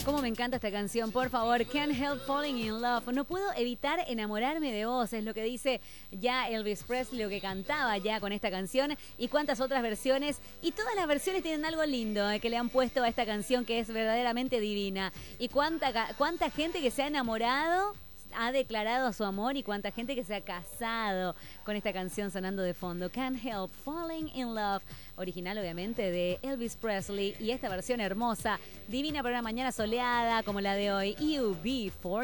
Cómo me encanta esta canción, por favor. Can't help falling in love. No puedo evitar enamorarme de vos, es lo que dice ya Elvis Presley, lo que cantaba ya con esta canción y cuántas otras versiones. Y todas las versiones tienen algo lindo que le han puesto a esta canción que es verdaderamente divina. Y cuánta gente que se ha enamorado, ha declarado su amor y cuánta gente que se ha casado con esta canción sonando de fondo. Can't Help Falling in Love, original obviamente de Elvis Presley y esta versión hermosa, divina para una mañana soleada como la de hoy. UB40.